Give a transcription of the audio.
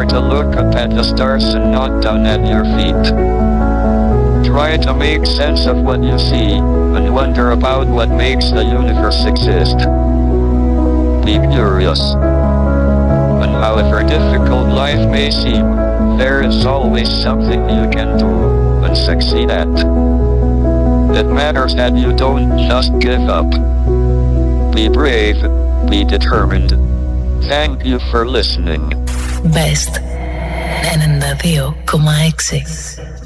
to look up at the stars and not down at your feet. Try to make sense of what you see, and wonder about what makes the universe exist. Be curious. And however difficult life may seem, there is always something you can do and succeed at. It matters that you don't just give up. Be brave, be determined. Thank you for listening. Best 92,6